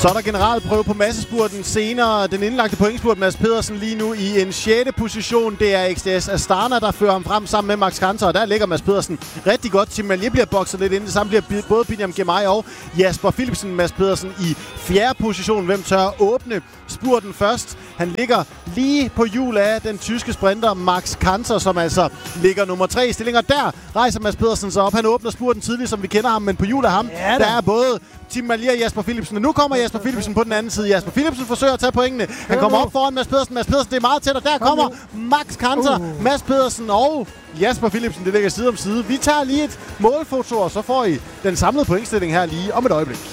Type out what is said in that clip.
Så er der generalprøve på massespurten senere. Den indlagte pointspurt Mads Pedersen lige nu i en 6. position. Det er XDS Astana, der fører ham frem sammen med Max Kanter. Og der ligger Mads Pedersen rigtig godt. Tim Malje bliver bokset lidt ind. Det samme bliver både Binyam Girmay og Jasper Philipsen. Mads Pedersen i 4. position. Hvem tør åbne spurten først? Han ligger lige på hjul af den tyske sprinter Max Kanter, som altså ligger nummer 3 i stillinger. Der rejser Mads Pedersen sig op. Han åbner spurten tidligt, som vi kender ham, men på hjul af ham, der er både Tim Malje og Jasper Philipsen. Og nu kommer Jasper Philipsen på den anden side. Jasper Philipsen forsøger at tage pointene. Han kommer op foran Mads Pedersen. Mads Pedersen, det er meget tæt, og der kommer Max Kanter, Mads Pedersen og Jasper Philipsen. Det ligger side om side. Vi tager lige et målfoto, og så får I den samlede pointstilling her lige om et øjeblik.